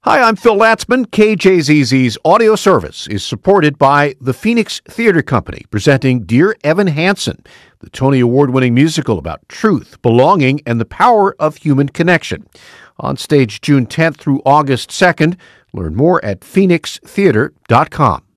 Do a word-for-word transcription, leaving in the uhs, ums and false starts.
Hi, I'm Phil Latzman. K J Z Z's audio service is supported by the Phoenix Theater Company, presenting Dear Evan Hansen, the Tony Award-winning musical about truth, belonging, and the power of human connection. On stage June tenth through August second. Learn more at phoenix theater dot com.